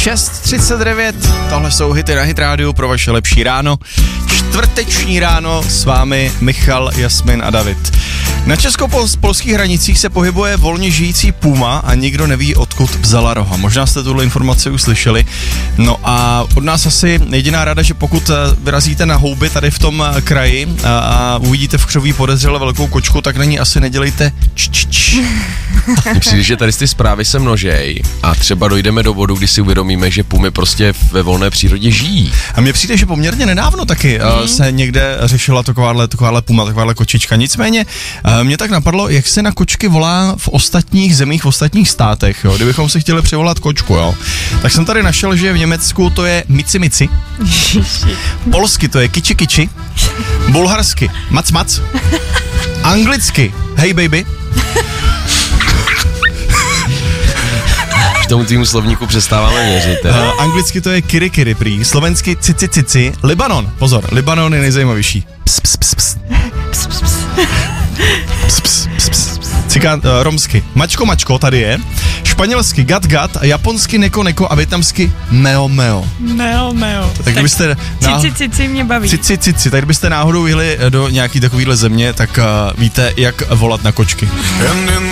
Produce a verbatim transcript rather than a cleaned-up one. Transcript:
šest třicet devět, tohle jsou hity na Hit rádiu pro vaše lepší ráno. Čtvrteční ráno s vámi Michal, Jasmin a David. Na česko-polských hranicích se pohybuje volně žijící puma a nikdo neví, odkud vzala roha. Možná jste tuhle informaci už slyšeli. No a od nás asi jediná rada, že pokud vyrazíte na houby tady v tom kraji a, a uvidíte v křoví podezřele velkou kočku, tak na ní asi nedělejte č-č-č. Mně přijde, že tady ty zprávy se množej a třeba dojdeme do bodu, kdy si uvědomíme, že pumy prostě ve volné přírodě žijí. A mně přijde, že poměrně nedávno taky mm. uh, se někde řešila takováhle, takováhle puma, takováhle kočička. Nicméně uh, mě tak napadlo, jak se na kočky volá v ostatních zemích, v ostatních státech, jo? Kdybychom si chtěli přivolat kočku, jo? Tak jsem tady našel, že v Německu to je mici mici, polsky to je kiči kiči, bulharsky mac mac, anglicky hey baby, K tomu týmu slovníku přestáváme věřit. Uh, anglicky to je kiri kiri prý, slovensky cici cici, Libanon, pozor, Libanon je nejzajímavější. Ps, ps, ps, ps. Ps, ps, ps. Ps, ps, ps, ps. Cikán, uh, romsky mačko mačko tady je, španělsky gat gat, a japonsky neko neko a vietnamsky meo meo. Meo meo. Tak, tak kdybyste náhodou, cici cici mě baví. Cici cici, tak kdybyste náhodou jeli do nějaký takovýhle země, tak uh, víte, jak volat na kočky.